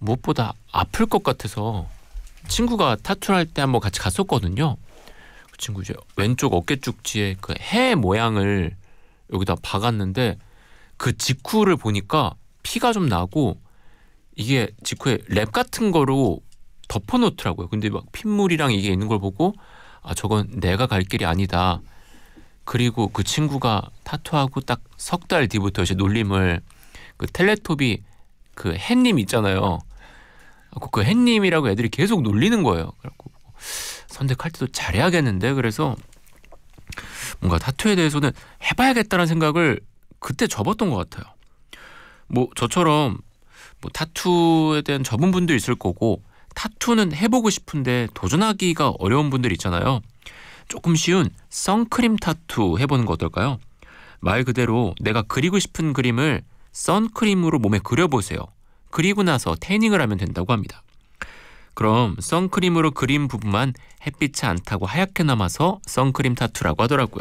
무엇보다 아플 것 같아서 친구가 타투를 할 때 한번 같이 갔었거든요. 그 친구 이제 왼쪽 어깨 쪽지에 그 해 모양을 여기다 박았는데 그 직후를 보니까 피가 좀 나고 이게 직후에 랩 같은 거로 덮어놓더라고요. 근데 막 핏물이랑 이게 있는 걸 보고 아 저건 내가 갈 길이 아니다. 그리고 그 친구가 타투하고 딱 석 달 뒤부터 이제 놀림을 그 텔레토비 그 햇님 있잖아요. 그 햇님이라고 애들이 계속 놀리는 거예요. 그래갖고 선택할 때도 잘해야겠는데 그래서 뭔가 타투에 대해서는 해봐야겠다는 생각을 그때 접었던 것 같아요. 뭐 저처럼 뭐 타투에 대한 접은 분도 있을 거고 타투는 해보고 싶은데 도전하기가 어려운 분들 있잖아요. 조금 쉬운 선크림 타투 해보는 거 어떨까요? 말 그대로 내가 그리고 싶은 그림을 선크림으로 몸에 그려보세요. 그리고 나서 태닝을 하면 된다고 합니다. 그럼 선크림으로 그린 부분만 햇빛이 안 타고 하얗게 남아서 선크림 타투라고 하더라고요.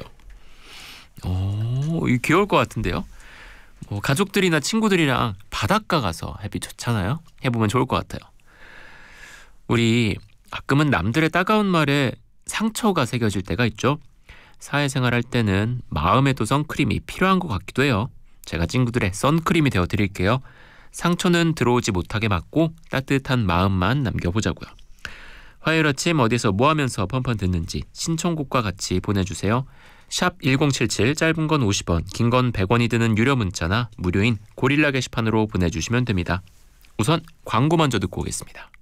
이거 귀여울 것 같은데요? 뭐 가족들이나 친구들이랑 바닷가 가서 햇빛 좋잖아요. 해보면 좋을 것 같아요. 우리 가끔은 남들의 따가운 말에 상처가 새겨질 때가 있죠. 사회생활 할 때는 마음에도 선크림이 필요한 것 같기도 해요. 제가 친구들의 선크림이 되어드릴게요. 상처는 들어오지 못하게 막고 따뜻한 마음만 남겨보자고요. 화요일 아침 어디서 뭐하면서 펀펀 듣는지 신청곡과 같이 보내주세요. 샵 1077 짧은 건 50원 긴 건 100원이 드는 유료 문자나 무료인 고릴라 게시판으로 보내주시면 됩니다. 우선 광고 먼저 듣고 오겠습니다.